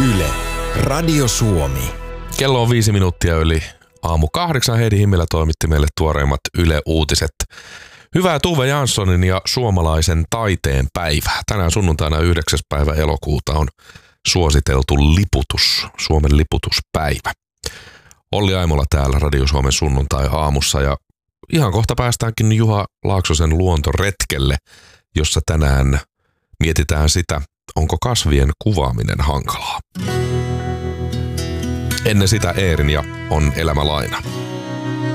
Yle, Radio Suomi. Kello on 5 minuuttia yli aamu 8. Heidi Himmelä toimitti meille tuoreimmat Yle-uutiset. Hyvää Tuve Janssonin ja suomalaisen taiteen päivää. Tänään sunnuntaina 9. päivä elokuuta on suositeltu liputus, Suomen liputuspäivä. Olli Aimola täällä Radio Suomen sunnuntai-aamussa ja ihan kohta päästäänkin Juha Laaksosen luontoretkelle, jossa tänään mietitään sitä, onko kasvien kuvaaminen hankalaa. Ennen sitä Eerin ja On elämä laina.